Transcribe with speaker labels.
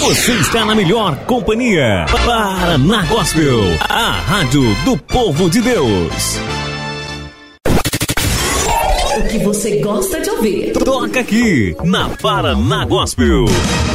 Speaker 1: Você está na melhor companhia. Paraná Gospel, a rádio do povo de Deus.
Speaker 2: O que você gosta de ouvir.
Speaker 1: Toca aqui, na Paraná Gospel.